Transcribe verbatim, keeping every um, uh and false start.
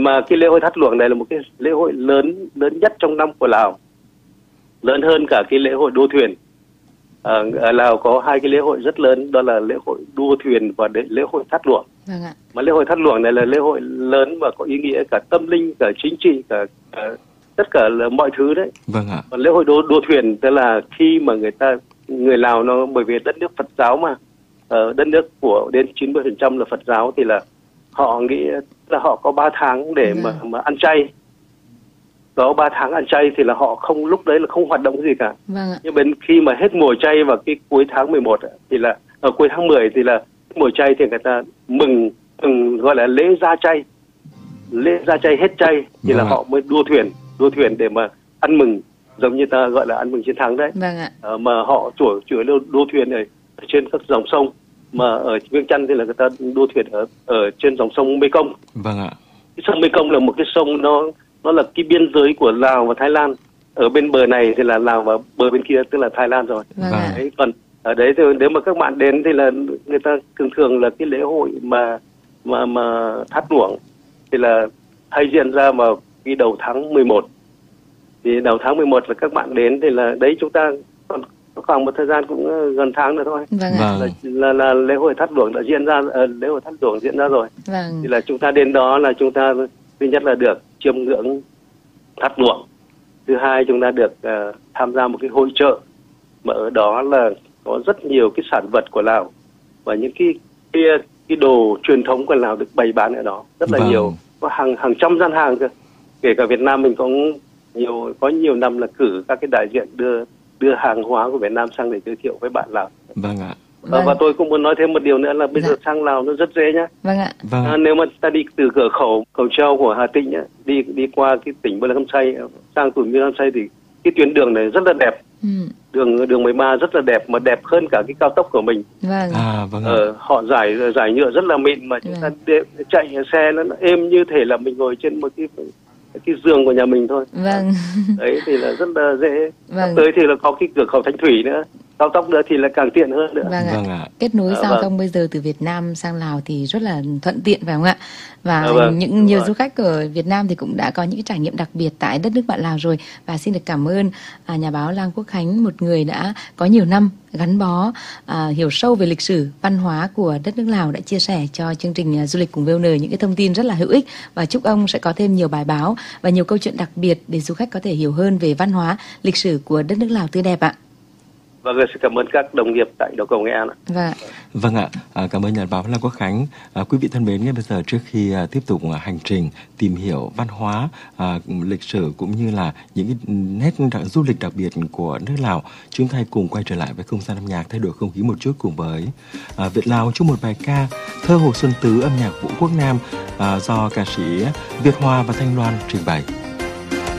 mà cái lễ hội Thắt Luông này là một cái lễ hội lớn lớn nhất trong năm của Lào, lớn hơn cả cái lễ hội đua thuyền. Ở, ở Lào có hai cái lễ hội rất lớn, đó là lễ hội đua thuyền và lễ hội Thắt Luông. Vâng ạ. Mà lễ hội Thắt Luông này là lễ hội lớn và có ý nghĩa cả tâm linh, cả chính trị, cả, cả tất cả là mọi thứ đấy. Vâng ạ. Còn lễ hội đua, đua thuyền tức là khi mà người ta người Lào nó bởi vì đất nước Phật giáo mà, ở đất nước của đến chín mươi phần trăm là Phật giáo, thì là họ nghĩ là họ có ba tháng để mà mà ăn chay. Có ba tháng ăn chay thì là họ không, lúc đấy là không hoạt động gì cả. Vâng ạ. Nhưng bên khi mà hết mùa chay vào cái cuối tháng mười một thì là ở cuối tháng mười thì là mùa chay thì người ta mừng, mừng gọi là lễ ra chay. Lễ ra chay hết chay thì vâng là ạ. họ mới đua thuyền, đua thuyền để mà ăn mừng, giống như ta gọi là ăn mừng chiến thắng đấy. Vâng ạ. Ờ, mà họ chủ chủ yếu đua thuyền ở trên các dòng sông, mà ở Viêng Chăn thì là người ta đua thuyền ở ở trên dòng sông Mekong. Vâng ạ. Cái sông Mekong là một cái sông nó nó là cái biên giới của Lào và Thái Lan. Ở bên bờ này thì là Lào và bờ bên kia tức là Thái Lan rồi. Vâng Vâng. ạ. Đấy, còn ở đấy thì nếu mà các bạn đến thì là người ta thường thường là cái lễ hội mà mà mà Thắt Luông thì là hay diễn ra vào cái đầu tháng mười một. Thì đầu tháng mười một là các bạn đến thì là đấy chúng ta còn có khoảng một thời gian cũng gần tháng nữa thôi. Vâng ạ. Vâng. Là, là, là lễ hội Thắt Luông đã diễn ra, uh, lễ hội Thắt Luông diễn ra rồi. Vâng. Thì là chúng ta đến đó là chúng ta thứ nhất là được chiêm ngưỡng Thắt Luông, thứ hai chúng ta được uh, tham gia một cái hội chợ mà ở đó là có rất nhiều cái sản vật của Lào và những cái cái, cái đồ truyền thống của Lào được bày bán ở đó rất là Vâng. nhiều, có hàng hàng trăm gian hàng cơ. Kể cả Việt Nam mình có nhiều có nhiều năm là cử các cái đại diện đưa đưa hàng hóa của Việt Nam sang để giới thiệu với bạn Lào. Vâng ạ. Và, và tôi cũng muốn nói thêm một điều nữa là bây Dạ. giờ sang Lào nó rất dễ nhá. Vâng ạ. Vâng. À, nếu mà ta đi từ cửa khẩu cầu treo của Hà Tĩnh nhá, đi đi qua cái tỉnh Bô La Khăm Say sang tỉnh Bô La Khăm Say thì cái tuyến đường này rất là đẹp. Ừ. Đường đường mười ba rất là đẹp, mà đẹp hơn cả cái cao tốc của mình. Vâng. À vâng ạ. Ờ, họ giải giải nhựa rất là mịn, mà chúng ta đê, chạy xe nó, nó êm như thể là mình ngồi trên một cái cái giường của nhà mình thôi. Vâng. Đấy thì là rất là dễ. Vâng. Tới thì là có cái cửa khẩu Thanh Thủy nữa, cao tốc nữa thì là càng tiện hơn nữa. Vâng ạ. Vâng ạ. Kết nối À, giao vâng. thông bây giờ từ Việt Nam sang Lào thì rất là thuận tiện phải không ạ? Và À, vâng, những đúng nhiều rồi. du khách ở Việt Nam thì cũng đã có những cái trải nghiệm đặc biệt tại đất nước bạn Lào rồi. Và xin được cảm ơn à, nhà báo Lang Quốc Khánh, một người đã có nhiều năm gắn bó, à, hiểu sâu về lịch sử, văn hóa của đất nước Lào, đã chia sẻ cho chương trình à, du lịch cùng vê o en những cái thông tin rất là hữu ích. Và chúc ông sẽ có thêm nhiều bài báo và nhiều câu chuyện đặc biệt để du khách có thể hiểu hơn về văn hóa, lịch sử của đất nước Lào tươi đẹp ạ. Vâng, xin cảm ơn các đồng nghiệp tại đầu cầu Nghệ An ạ. Vâng. Vâng ạ, à, cảm ơn nhà báo Lang Quốc Khánh. À, quý vị thân mến, ngay bây giờ trước khi à, tiếp tục à, hành trình tìm hiểu văn hóa, à, lịch sử cũng như là những cái nét đặc, du lịch đặc biệt của nước Lào, chúng ta hãy cùng quay trở lại với không gian âm nhạc, thay đổi không khí một chút cùng với à, Việt Lào chung một bài ca Thơ Hồ Xuân Tứ, âm nhạc Vũ Quốc Nam, à, do ca sĩ Việt Hoa và Thanh Loan trình bày.